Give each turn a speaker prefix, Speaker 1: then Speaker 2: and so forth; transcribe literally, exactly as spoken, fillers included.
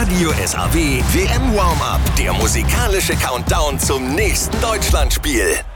Speaker 1: Radio S A W W M Warm-Up, der musikalische Countdown zum nächsten Deutschlandspiel.